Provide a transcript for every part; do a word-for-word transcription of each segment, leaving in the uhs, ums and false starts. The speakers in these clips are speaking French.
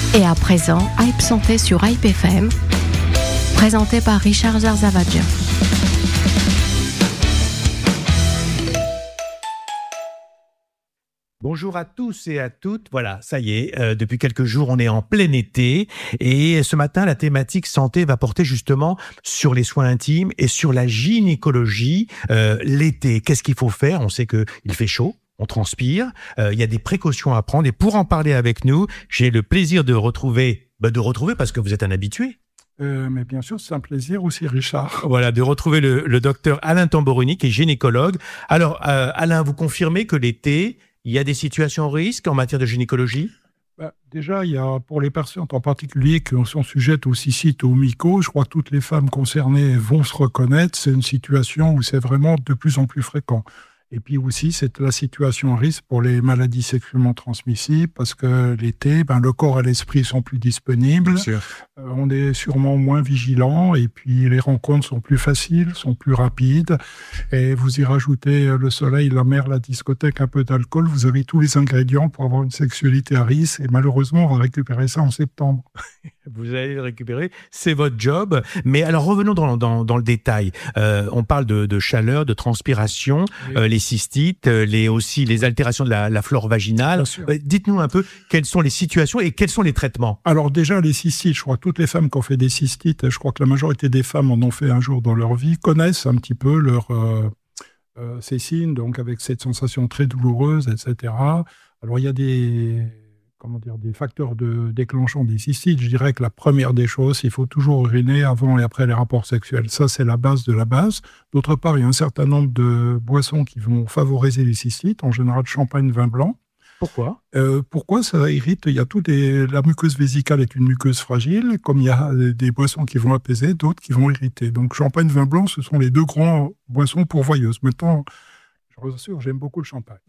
Et à présent, Hype Santé sur Hype F M, présenté par Richard Zarzavadja. Bonjour à tous et à toutes. Voilà, ça y est, euh, depuis quelques jours, on est en plein été. Et ce matin, la thématique santé va porter justement sur les soins intimes et sur la gynécologie. Euh, l'été, qu'est-ce qu'il faut faire? On sait qu'il fait chaud. On transpire, euh, il y a des précautions à prendre. Et pour en parler avec nous, j'ai le plaisir de retrouver, bah de retrouver parce que vous êtes un habitué. Euh, mais bien sûr, c'est un plaisir aussi, Richard. Voilà, de retrouver le, le docteur Alain Tamboroni, qui est gynécologue. Alors, euh, Alain, vous confirmez que l'été, il y a des situations à risque en matière de gynécologie? Bah, déjà, il y a pour les patientes en particulier qui sont sujettes aux cystites, aux mycoses, je crois que toutes les femmes concernées vont se reconnaître. C'est une situation où c'est vraiment de plus en plus fréquent. Et puis aussi, c'est la situation à risque pour les maladies sexuellement transmissibles, parce que l'été, ben, le corps et l'esprit sont plus disponibles, euh, on est sûrement moins vigilant, et puis les rencontres sont plus faciles, sont plus rapides, et vous y rajoutez le soleil, la mer, la discothèque, un peu d'alcool, vous avez tous les ingrédients pour avoir une sexualité à risque, et malheureusement, on va récupérer ça en septembre. Vous allez le récupérer, c'est votre job. Mais alors revenons dans, dans, dans le détail. Euh, on parle de, de chaleur, de transpiration, oui. euh, les cystites, les, aussi les altérations de la, la flore vaginale. Euh, dites-nous un peu quelles sont les situations et quels sont les traitements. Alors déjà, les cystites, je crois que toutes les femmes qui ont fait des cystites, je crois que la majorité des femmes en ont fait un jour dans leur vie, connaissent un petit peu leur, euh, euh, ces signes, donc avec cette sensation très douloureuse, et cetera. Alors il y a des... comment dire, des facteurs de déclenchant des cystites. Je dirais que la première des choses, il faut toujours uriner avant et après les rapports sexuels. Ça, c'est la base de la base. D'autre part, il y a un certain nombre de boissons qui vont favoriser les cystites, en général champagne, vin blanc. Pourquoi euh, Pourquoi ça irrite? Il y a tout des... La muqueuse vésicale est une muqueuse fragile, comme il y a des boissons qui vont apaiser, d'autres qui vont irriter. Donc champagne, vin blanc, ce sont les deux grands boissons pourvoyeuses. Maintenant, je vous assure, j'aime beaucoup le champagne.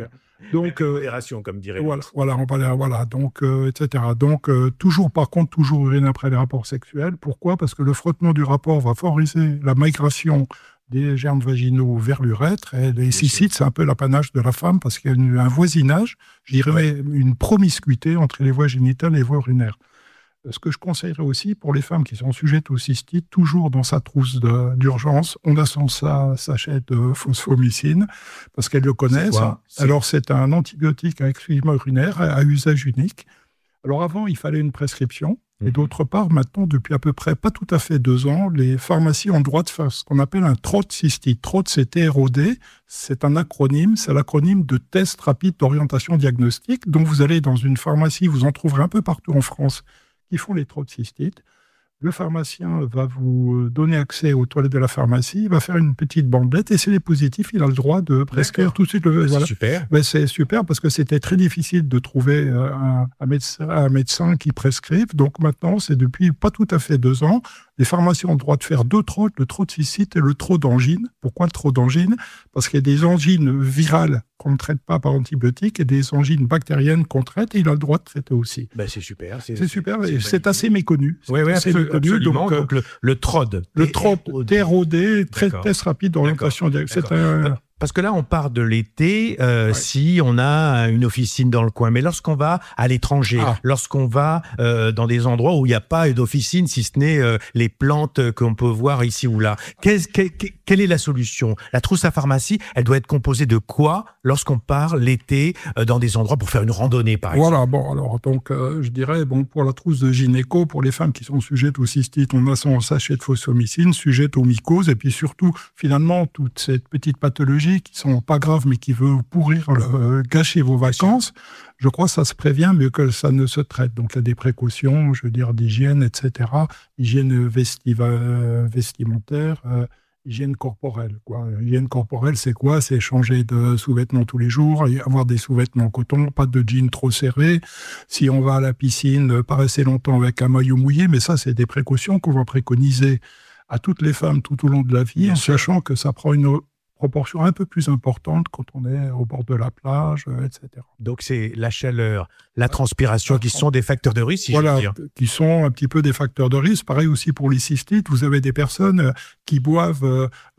Donc, euh, modération, comme dirait voilà, voilà, on va, voilà, donc, euh, et cetera. Donc, euh, toujours, par contre, toujours uriner après les rapports sexuels. Pourquoi? Parce que le frottement du rapport va favoriser la migration des germes vaginaux vers l'urètre. Et les cystites, c'est un peu l'apanage de la femme parce qu'il y a une, un voisinage, je dirais ouais. une promiscuité entre les voies génitales et les voies urinaires. Ce que je conseillerais aussi pour les femmes qui sont sujettes aux cystites, toujours dans sa trousse de, d'urgence, on a son sa, sachet de phosphomycine, parce qu'elles le connaissent. C'est c'est... Alors, c'est un antibiotique exclusivement urinaire, à, à usage unique. Alors, avant, il fallait une prescription. Et d'autre part, maintenant, depuis à peu près pas tout à fait deux ans, les pharmacies ont le droit de faire ce qu'on appelle un T R O D cystite. T R O D, c'est T R O D, c'est un acronyme, c'est l'acronyme de test rapide d'orientation diagnostique. Donc, vous allez dans une pharmacie, vous en trouverez un peu partout en France, qui font les T R O D cystites. Le pharmacien va vous donner accès aux toilettes de la pharmacie, il va faire une petite bandelette, et s'il est positif, il a le droit de prescrire D'accord. tout de suite. Le, c'est voilà. super. Ben, c'est super parce que c'était très difficile de trouver un, un, médecin, un médecin qui prescrive. Donc maintenant, c'est depuis pas tout à fait deux ans, les pharmaciens ont le droit de faire deux T R O D, le T R O D cystite et le T R O D angine. Pourquoi le T R O D angine? Parce qu'il y a des angines virales qu'on ne traite pas par antibiotiques et des angines bactériennes qu'on traite, et il a le droit de traiter aussi. Ben c'est super. C'est, c'est super, c'est, c'est assez méconnu. Oui, oui, assez absolument. méconnu. Donc, donc le, le T R O D. Le T R O D, T R O D, test rapide d'orientation diagnostique. C'est un... Parce que là, on part de l'été, euh, ouais. si on a une officine dans le coin. Mais lorsqu'on va à l'étranger, ah. lorsqu'on va euh, dans des endroits où il n'y a pas d'officine, si ce n'est euh, les plantes qu'on peut voir ici ou là, Qu'est-ce, que, quelle est la solution? La trousse à pharmacie, elle doit être composée de quoi lorsqu'on part l'été euh, dans des endroits pour faire une randonnée, par exemple? Voilà, bon, alors, donc, euh, je dirais, bon, pour la trousse de gynéco, pour les femmes qui sont sujettes aux cystites, on a son sachet de phosphomycine, sujettes aux mycoses, et puis surtout, finalement, toute cette petite pathologie qui sont pas graves, mais qui veulent pourrir, euh, gâcher vos vacances, je crois que ça se prévient mieux que ça ne se traite. Donc, il y a des précautions, je veux dire, d'hygiène, et cetera. Hygiène vestiva, vestimentaire, euh, hygiène corporelle, quoi. Hygiène corporelle, c'est quoi? C'est changer de sous-vêtements tous les jours, avoir des sous-vêtements en coton, pas de jeans trop serrés. Si on va à la piscine, pas rester longtemps avec un maillot mouillé, mais ça, c'est des précautions qu'on va préconiser à toutes les femmes tout au long de la vie, Bien en sûr. Sachant que ça prend une proportion un peu plus importante quand on est au bord de la plage, euh, et cetera. Donc c'est la chaleur, la transpiration la qui sont des facteurs de risque, si voilà, je veux dire. Qui sont un petit peu des facteurs de risque. Pareil aussi pour les cystites, vous avez des personnes qui boivent... Euh,